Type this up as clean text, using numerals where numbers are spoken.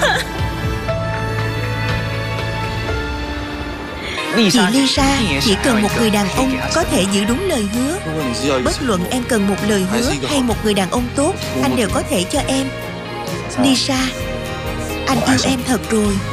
Chị Lisa chỉ cần một người đàn ông có thể giữ đúng lời hứa. Bất luận em cần một lời hứa hay một người đàn ông tốt, anh đều có thể cho em. Lisa, anh yêu em thật rồi.